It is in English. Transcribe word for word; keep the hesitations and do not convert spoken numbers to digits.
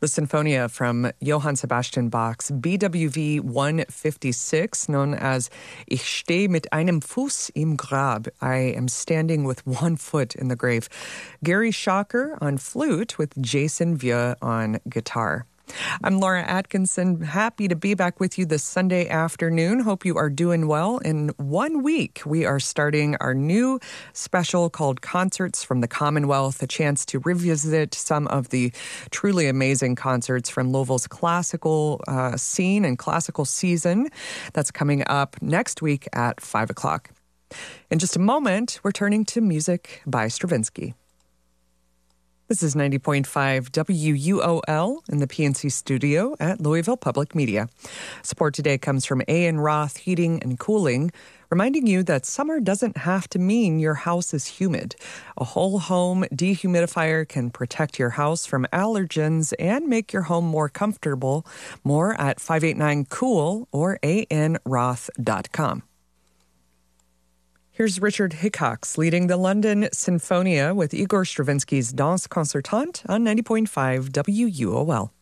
The Sinfonia from Johann Sebastian Bach's B W V one fifty-six, known as Ich stehe mit einem Fuß im Grab. I am standing with one foot in the grave. Gary Shocker on flute with Jason Vieux on guitar. I'm Laura Atkinson, happy to be back with you this Sunday afternoon. Hope you are doing well. In one week, we are starting our new special called Concerts from the Commonwealth, a chance to revisit some of the truly amazing concerts from Louisville's classical uh, scene and classical season. That's coming up next week at five o'clock. In just a moment, we're turning to music by Stravinsky. This is ninety point five W U O L in the P N C studio at Louisville Public Media. Support today comes from A and Roth Heating and Cooling, reminding you that summer doesn't have to mean your house is humid. A whole home dehumidifier can protect your house from allergens and make your home more comfortable. More at five eight nine cool or a n roth dot com. Here's Richard Hickox leading the London Sinfonia with Igor Stravinsky's Danse Concertante on ninety point five W U O L.